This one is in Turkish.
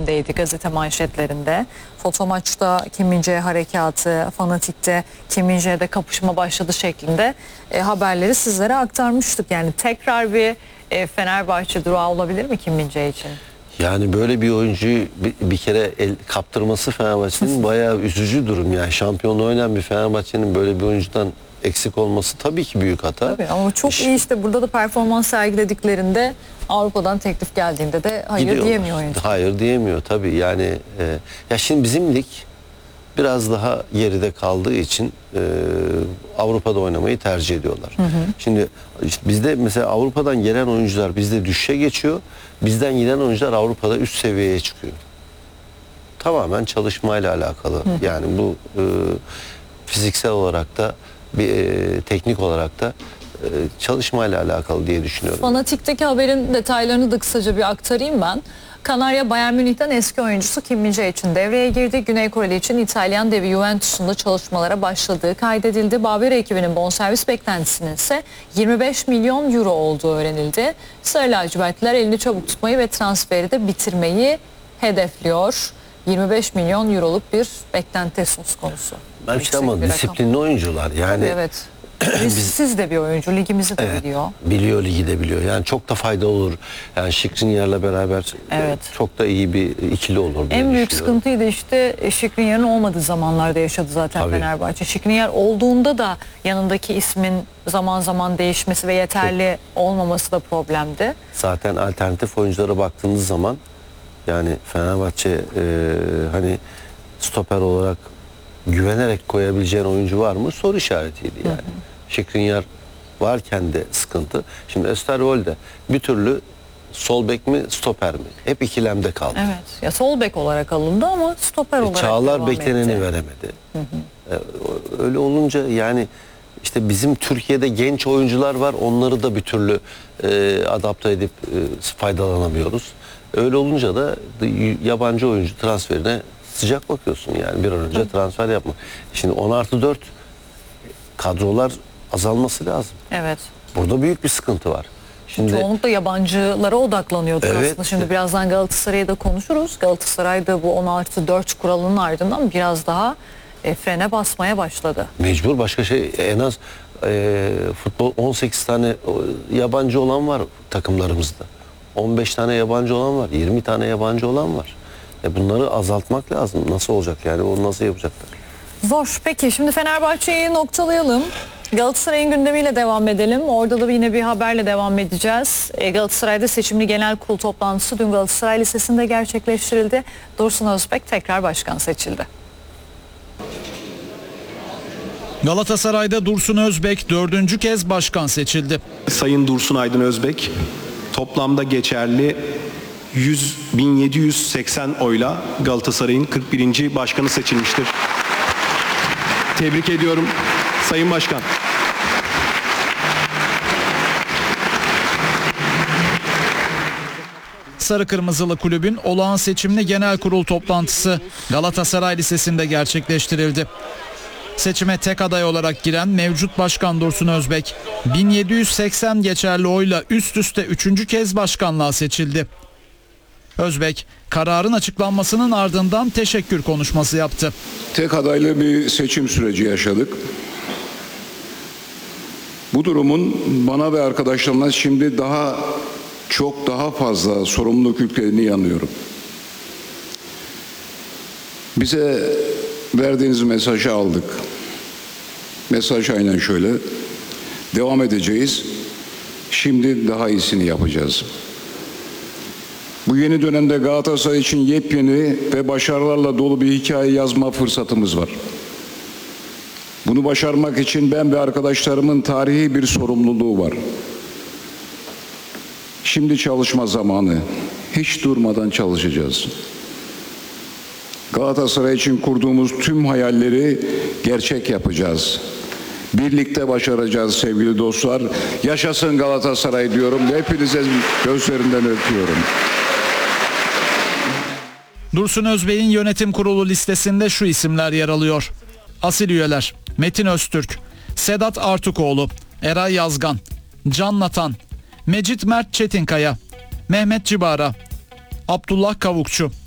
gündemdeydi gazete manşetlerinde. Foto maçta Kim Min-jae harekatı, Fanatik'te Kim Min-jae'de kapışma başladı şeklinde haberleri sizlere aktarmıştık. Yani tekrar bir Fenerbahçe durağı olabilir mi Kim Min-jae için? Yani böyle bir oyuncuyu bir kere kaptırması Fenerbahçe'nin bayağı üzücü durum. Yani şampiyonluğu oynayan bir Fenerbahçe'nin böyle bir oyuncudan eksik olması tabii ki büyük hata. Tabii ama çok iyi işte burada da performans sergilediklerinde Avrupa'dan teklif geldiğinde de hayır gidiyorlar. Diyemiyor oyuncu. Hayır diyemiyor tabii yani ya şimdi bizim lig biraz daha geride kaldığı için Avrupa'da oynamayı tercih ediyorlar. Şimdi işte bizde mesela Avrupa'dan gelen oyuncular bizde düşüşe geçiyor. Bizden giden oyuncular Avrupa'da üst seviyeye çıkıyor. Tamamen çalışmayla alakalı. Yani bu fiziksel olarak da teknik olarak da çalışmayla alakalı diye düşünüyorum. Fanatik'teki haberin detaylarını da kısaca bir aktarayım ben. Kanarya Bayern Münih'ten eski oyuncusu Kim Min-jae için devreye girdi. Güney Koreli için İtalyan devi Juventus'un da çalışmalara başladığı kaydedildi. Bavara ekibinin bonservis beklentisinin ise 25 milyon euro olduğu öğrenildi. Sarı lacivertliler elini çabuk tutmayı ve transferi de bitirmeyi hedefliyor. 25 milyon euroluk bir beklenti söz konusu. Ben işte ama disiplinli oyuncular yani. Tabii, evet. Siz de bir oyuncu, ligimizi de biliyor. Biliyor, ligi de biliyor. Yani çok da fayda olur. Yani Skriniar'la beraber çok da iyi bir ikili olur. En büyük sıkıntıyı da işte Skriniar'ın olmadığı zamanlarda yaşadı zaten Fenerbahçe. Skriniar olduğunda da yanındaki ismin zaman zaman değişmesi ve yeterli olmaması da problemdi. Zaten alternatif oyunculara baktığınız zaman yani Fenerbahçe hani stoper olarak güvenerek koyabileceğin oyuncu var mı? Soru işaretiydi yani. Skriniar varken de sıkıntı. Şimdi Österwold bir türlü sol bek mi stoper mi? Hep ikilemde kaldı. Evet. Ya sol bek olarak alındı ama stoper olarak Çağlar bekleneni veremedi. Öyle olunca yani işte bizim Türkiye'de genç oyuncular var. Onları da bir türlü adapte edip faydalanamıyoruz. Öyle olunca da yabancı oyuncu transferine sıcak bakıyorsun yani bir an önce transfer yapma. Şimdi 10+4 kadrolar azalması lazım. Evet. Burada büyük bir sıkıntı var. Şimdi çoğunlukla yabancılara odaklanıyorduk aslında. Şimdi birazdan Galatasaray'ı da konuşuruz. Galatasaray'da bu 10+4 kuralının ardından biraz daha frene basmaya başladı. Mecbur başka şey en az futbol 18 tane yabancı olan var takımlarımızda. 15 tane yabancı olan var. 20 tane yabancı olan var. Bunları azaltmak lazım. Nasıl olacak yani? Onu nasıl yapacaklar? Zor. Peki şimdi Fenerbahçe'yi noktalayalım. Galatasaray'ın gündemiyle devam edelim. Orada da yine bir haberle devam edeceğiz. Galatasaray'da seçimli genel kurul toplantısı dün Galatasaray Lisesi'nde gerçekleştirildi. Dursun Özbek tekrar başkan seçildi. Galatasaray'da Dursun Özbek 4. kez başkan seçildi. Sayın Dursun Aydın Özbek toplamda geçerli 100.780 oyla Galatasaray'ın 41. başkanı seçilmiştir. Tebrik ediyorum Sayın Başkan. Sarı Kırmızılı Kulübün olağan seçimli genel kurul toplantısı Galatasaray Lisesi'nde gerçekleştirildi. Seçime tek aday olarak giren mevcut başkan Dursun Özbek 1780 geçerli oyla üst üste 3. kez başkanlığa seçildi. Özbek kararın açıklanmasının ardından teşekkür konuşması yaptı. Tek adaylı bir seçim süreci yaşadık. Bu durumun bana ve arkadaşlarıma şimdi daha fazla sorumluluk yüklediğini inanıyorum. Bize verdiğiniz mesajı aldık. Mesaj aynen şöyle. Devam edeceğiz. Şimdi daha iyisini yapacağız. Bu yeni dönemde Galatasaray için yepyeni ve başarılarla dolu bir hikaye yazma fırsatımız var. Bunu başarmak için ben ve arkadaşlarımın tarihi bir sorumluluğu var. Şimdi çalışma zamanı. Hiç durmadan çalışacağız. Galatasaray için kurduğumuz tüm hayalleri gerçek yapacağız. Birlikte başaracağız sevgili dostlar. Yaşasın Galatasaray diyorum. Hepinize gözlerinden öpüyorum. Dursun Özbek'in yönetim kurulu listesinde şu isimler yer alıyor. Asil üyeler: Metin Öztürk, Sedat Artukoğlu, Eray Yazgan, Can Natan, Mecit Mert Çetinkaya, Mehmet Cibara, Abdullah Kavukçu.